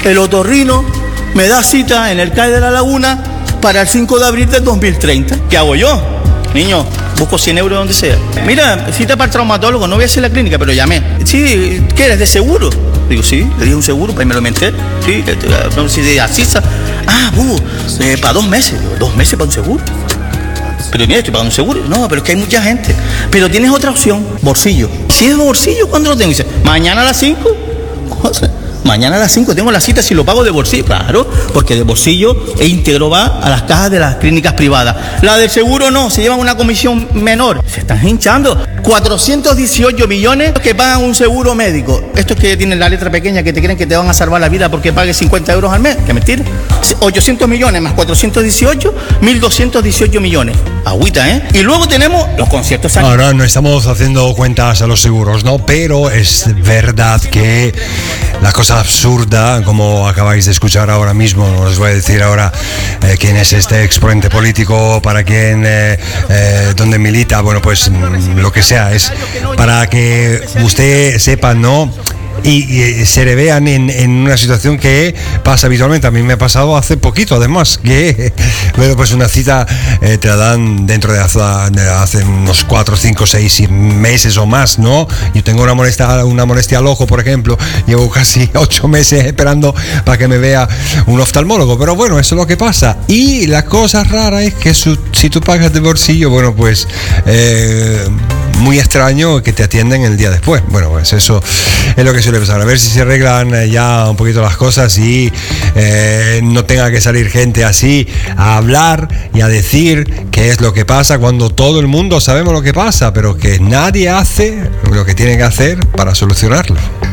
el otorrino me da cita en el CAE de La Laguna para el 5 de abril del 2030. ¿Qué hago yo? Niño, busco 100 euros donde sea. Mira, cita para el traumatólogo, no voy a hacer la clínica, pero llamé. Sí, ¿qué eres de seguro? Digo, sí, le dije un seguro, pues me lo menté. Sí, no sé si de Asisa. Para 2 meses. Digo, 2 meses para un seguro. Pero mira, estoy pagando un seguro. No, pero es que hay mucha gente. Pero tienes otra opción, bolsillo. Si es bolsillo, ¿cuándo lo tengo? Dice, mañana a las 5. Mañana a las 5 tengo la cita si lo pago de bolsillo. Claro, porque de bolsillo e íntegro va a las cajas de las clínicas privadas. La del seguro no, se llevan una comisión menor. Se están hinchando. 418 millones que pagan un seguro médico. Estos que tienen la letra pequeña que te creen que te van a salvar la vida porque pagues 50 euros al mes. Qué mentira. 800 millones más 418, 1.218 millones. Agüita, ¿eh? Y luego tenemos los conciertos. Ahora no estamos haciendo cuentas a los seguros, ¿no? Pero es verdad que la cosa absurda, como acabáis de escuchar ahora mismo, no os voy a decir ahora quién es este exponente político, para quién, dónde milita, bueno, pues lo que sea, es para que usted sepa, ¿no? Y se le vean en una situación que pasa habitualmente. A mí me ha pasado hace poquito, además, que bueno, pues una cita te la dan dentro de hace unos 4, 5, 6 meses o más, ¿no? Yo tengo una molestia al ojo, por ejemplo, llevo casi 8 meses esperando para que me vea un oftalmólogo, pero bueno, eso es lo que pasa. Y la cosa rara es que si tú pagas de bolsillo, bueno, pues muy extraño que te atienden el día después. Bueno, pues eso es lo que suele pasar. A ver si se arreglan ya un poquito las cosas y no tenga que salir gente así a hablar y a decir qué es lo que pasa cuando todo el mundo sabemos lo que pasa, pero que nadie hace lo que tiene que hacer para solucionarlo.